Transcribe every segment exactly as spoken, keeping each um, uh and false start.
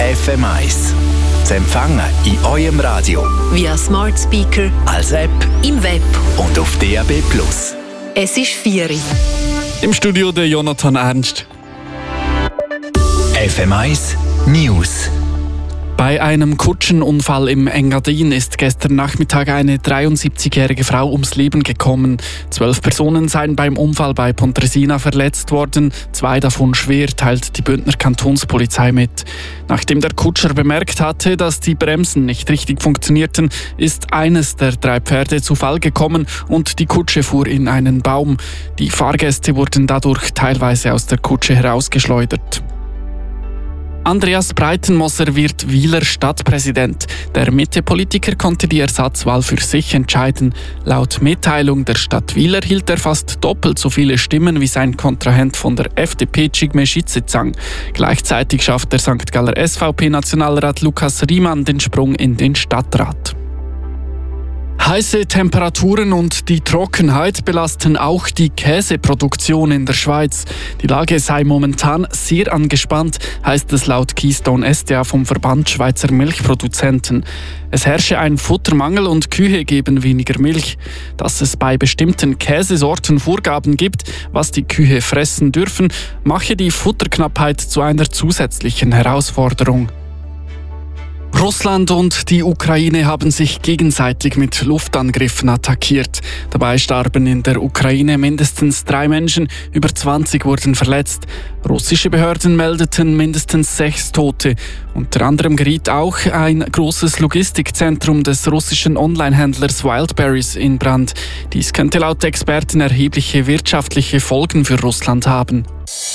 F M eins. Zu empfangen in eurem Radio, via Smart Speaker, als App, im Web und auf D A B Plus. Es ist vier Uhr. Im Studio der Jonathan Ernst. F M eins News. Bei einem Kutschenunfall im Engadin ist gestern Nachmittag eine dreiundsiebzigjährige Frau ums Leben gekommen. Zwölf Personen seien beim Unfall bei Pontresina verletzt worden. Zwei davon schwer, teilt die Bündner Kantonspolizei mit. Nachdem der Kutscher bemerkt hatte, dass die Bremsen nicht richtig funktionierten, ist eines der drei Pferde zu Fall gekommen und die Kutsche fuhr in einen Baum. Die Fahrgäste wurden dadurch teilweise aus der Kutsche herausgeschleudert. Andreas Breitenmoser wird Wiler Stadtpräsident. Der Mitte-Politiker konnte die Ersatzwahl für sich entscheiden. Laut Mitteilung der Stadt Wiler hielt er fast doppelt so viele Stimmen wie sein Kontrahent von der F D P, Cigme Schizezang. Gleichzeitig schafft der Sankt Galler S V P-Nationalrat Lukas Riemann den Sprung in den Stadtrat. Heiße Temperaturen und die Trockenheit belasten auch die Käseproduktion in der Schweiz. Die Lage sei momentan sehr angespannt, heißt es laut Keystone S D A vom Verband Schweizer Milchproduzenten. Es herrsche ein Futtermangel und Kühe geben weniger Milch. Dass es bei bestimmten Käsesorten Vorgaben gibt, was die Kühe fressen dürfen, mache die Futterknappheit zu einer zusätzlichen Herausforderung. Russland und die Ukraine haben sich gegenseitig mit Luftangriffen attackiert. Dabei starben in der Ukraine mindestens drei Menschen, über zwanzig wurden verletzt. Russische Behörden meldeten mindestens sechs Tote. Unter anderem geriet auch ein großes Logistikzentrum des russischen Onlinehändlers Wildberries in Brand. Dies könnte laut Experten erhebliche wirtschaftliche Folgen für Russland haben.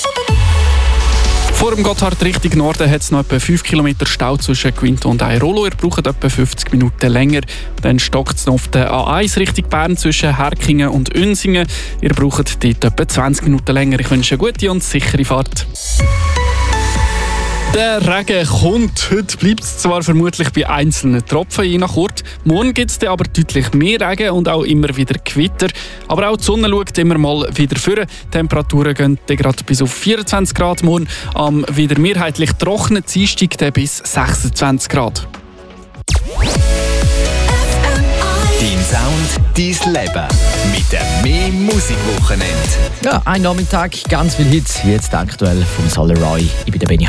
Vor dem Gotthard Richtung Norden hat es noch etwa fünf Kilometer Stau zwischen Quinto und Airolo. Ihr braucht etwa fünfzig Minuten länger. Dann stockt es noch auf der A eins Richtung Bern zwischen Herkingen und Unsingen. Ihr braucht dort etwa zwanzig Minuten länger. Ich wünsche eine gute und sichere Fahrt. Der Regen kommt. Heute bleibt es zwar vermutlich bei einzelnen Tropfen, je nach Ort. Morgen gibt es aber deutlich mehr Regen und auch immer wieder Gewitter. Aber auch die Sonne schaut immer mal wieder vor. Die Temperaturen gehen gerade bis auf vierundzwanzig Grad morgen. Am wieder mehrheitlich trockenen Dienstag dann bis sechsundzwanzig Grad. Dein Sound, dein Leben. Mit dem «Mehr Musikwochenende». Ja, ein Nachmittag, ganz viel Hits. Jetzt aktuell vom Solar Roy. Ich bin der Benny